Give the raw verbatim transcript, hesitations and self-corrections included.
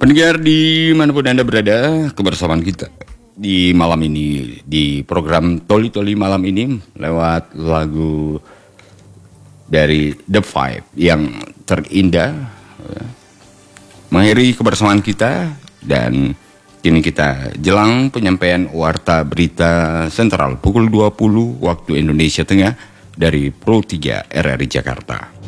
Pendengar dimanapun Anda berada, kebersamaan kita di malam ini, di program Toli Toli malam ini, lewat lagu dari The Five yang terindah, mengakhiri kebersamaan kita. Dan kini kita jelang penyampaian warta berita sentral pukul dua puluh waktu Indonesia Tengah dari Pro tiga R R I Jakarta.